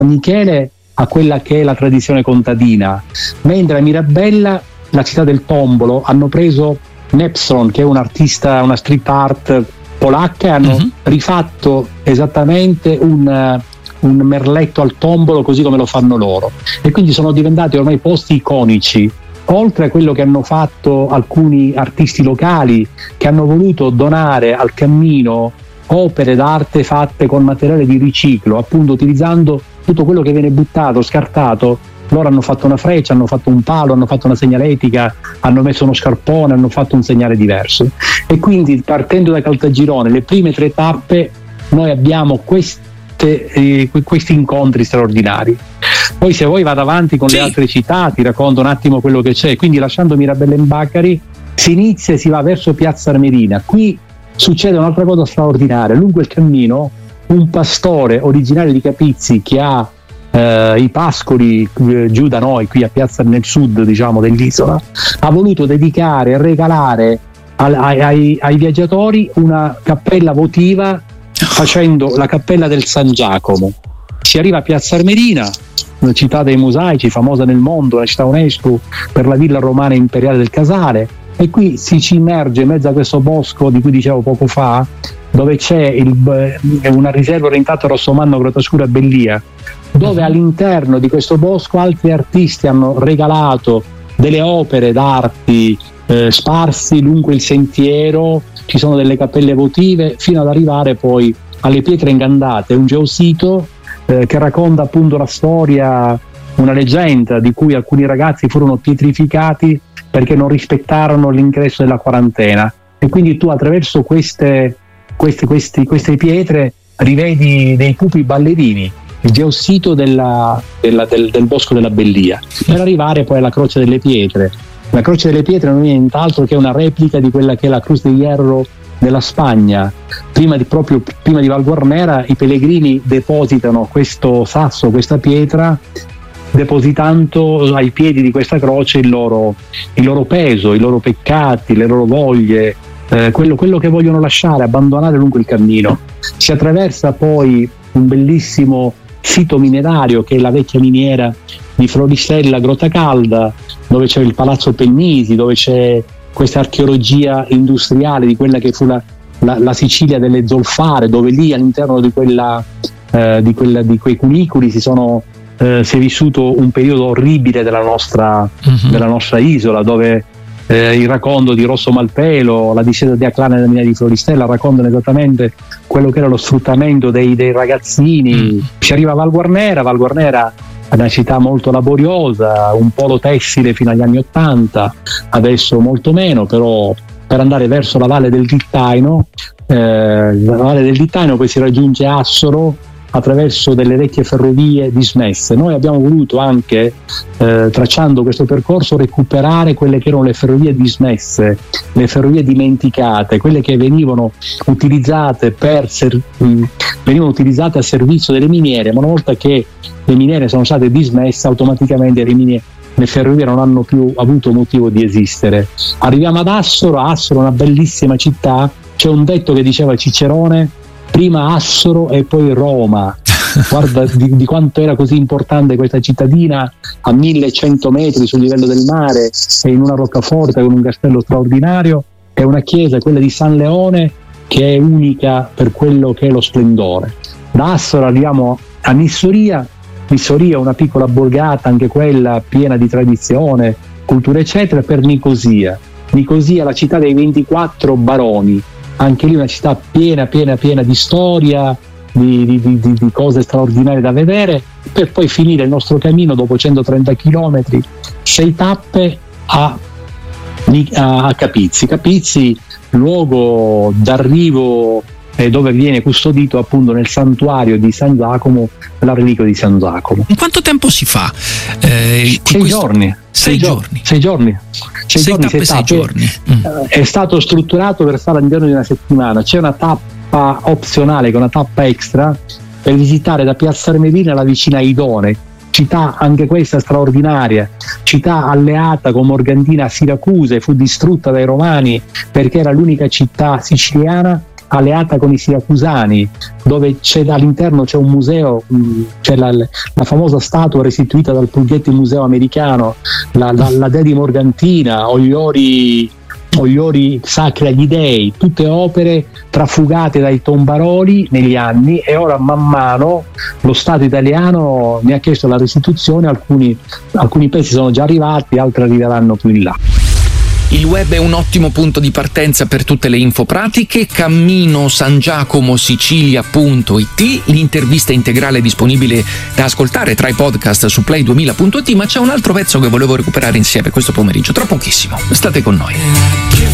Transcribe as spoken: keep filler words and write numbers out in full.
Michele a quella che è la tradizione contadina, mentre a Mirabella, la città del tombolo, hanno preso Nepson, che è un artista, una street art polacca, e hanno uh-huh. rifatto esattamente un, un merletto al tombolo così come lo fanno loro, e quindi sono diventati ormai posti iconici, oltre a quello che hanno fatto alcuni artisti locali che hanno voluto donare al cammino opere d'arte fatte con materiale di riciclo, appunto utilizzando tutto quello che viene buttato, scartato. Loro hanno fatto una freccia, hanno fatto un palo, hanno fatto una segnaletica, hanno messo uno scarpone, hanno fatto un segnale diverso. E quindi, partendo da Caltagirone, le prime tre tappe, noi abbiamo queste, eh, questi incontri straordinari. Poi se voi vado avanti con sì. le altre città, ti racconto un attimo quello che c'è. Quindi, lasciando Mirabella in Bacari, si inizia e si va verso Piazza Armerina. Qui succede un'altra cosa straordinaria. Lungo il cammino, un pastore originario di Capizzi, che ha eh, i pascoli eh, giù da noi, qui a Piazza, nel sud, diciamo, dell'isola, ha voluto dedicare e regalare ai, ai, ai viaggiatori una cappella votiva, facendo la cappella del San Giacomo. Si arriva a Piazza Armerina, una città dei mosaici, famosa nel mondo, una città UNESCO per la villa romana imperiale del Casale, e qui si ci immerge in mezzo a questo bosco di cui dicevo poco fa, dove c'è il, una riserva orientata a Rossomanno, Grottoscura, Bellia, dove all'interno di questo bosco altri artisti hanno regalato delle opere d'arte eh, sparsi lungo il sentiero. Ci sono delle cappelle votive fino ad arrivare poi alle pietre ingandate, un geosito eh, che racconta appunto la storia, una leggenda di cui alcuni ragazzi furono pietrificati perché non rispettarono l'ingresso della quarantena, e quindi tu attraverso queste, queste, questi, queste pietre rivedi dei pupi ballerini, il geossito della, della, del, del bosco della Bellia, per arrivare poi alla Croce delle Pietre. La Croce delle Pietre non è nient'altro che una replica di quella che è la Cruz de Hierro della Spagna. Prima di, proprio prima di Val Guarnera i pellegrini depositano questo sasso, questa pietra, depositando ai piedi di questa croce il loro, il loro peso, i loro peccati, le loro voglie, eh, quello, quello che vogliono lasciare, abbandonare lungo il cammino. Si attraversa poi un bellissimo sito minerario che è la vecchia miniera di Floristella Grotta Calda, dove c'è il Palazzo Pennisi, dove c'è questa archeologia industriale di quella che fu la, la, la Sicilia delle zolfare, dove lì all'interno di, quella, eh, di, quella, di quei cunicoli si sono Eh, si è vissuto un periodo orribile della nostra, uh-huh. della nostra isola, dove eh, il racconto di Rosso Malpelo, la discesa di Aclana della miniera di Floristella raccontano esattamente quello che era lo sfruttamento dei, dei ragazzini. Uh-huh. Si arriva a Val Guarnera. Val Guarnera è una città molto laboriosa, un polo tessile fino agli anni Ottanta, adesso molto meno, però per andare verso la Valle del Dittaino, eh, la Valle del Dittaino poi si raggiunge Assoro attraverso delle vecchie ferrovie dismesse. Noi abbiamo voluto anche, eh, tracciando questo percorso, recuperare quelle che erano le ferrovie dismesse, le ferrovie dimenticate, quelle che venivano utilizzate per ser- venivano utilizzate a servizio delle miniere, ma una volta che le miniere sono state dismesse, automaticamente le miniere, le ferrovie non hanno più avuto motivo di esistere. Arriviamo ad Assoro. Assoro è una bellissima città, c'è un detto che diceva Cicerone: prima Assoro e poi Roma. Guarda di, di quanto era così importante questa cittadina, a millecento metri sul livello del mare e in una roccaforte con un castello straordinario, e una chiesa, quella di San Leone, che è unica per quello che è lo splendore. Da Assoro arriviamo a Nissoria. Nissoria è una piccola borgata, anche quella piena di tradizione, cultura eccetera, per Nicosia. Nicosia, la città dei ventiquattro baroni, anche lì una città piena piena piena di storia, di, di, di, di cose straordinarie da vedere, per poi finire il nostro cammino dopo centotrenta chilometri, sei tappe a, a Capizzi. Capizzi, luogo d'arrivo eh, dove viene custodito appunto nel santuario di San Giacomo la reliquia di San Giacomo. In quanto tempo si fa? Eh, sei, questo... giorni, sei, sei giorni. Sei giorni. Sei, sei giorni. tappe, sei giorni. Mm. È stato strutturato per stare all'interno di una settimana. C'è una tappa opzionale, che è una tappa extra, per visitare da Piazza Armerina la vicina Idone, città anche questa straordinaria, città alleata con Morgantina a Siracuse, fu distrutta dai Romani perché era l'unica città siciliana alleata con i siracusani, dove c'è all'interno c'è un museo, c'è la, la famosa statua restituita dal Pulghetti Museo Americano, la, la, la Dea di Morgantina, o gli ori o gli ori sacri agli dei, tutte opere trafugate dai tombaroli negli anni, e ora man mano lo Stato italiano ne ha chiesto la restituzione. Alcuni, alcuni pezzi sono già arrivati, altri arriveranno più in là. Il web è un ottimo punto di partenza per tutte le info pratiche. cammino san giacomo sicilia punto it, l'intervista integrale è disponibile da ascoltare tra i podcast su play duemila punto it, ma c'è un altro pezzo che volevo recuperare insieme questo pomeriggio, tra pochissimo. State con noi.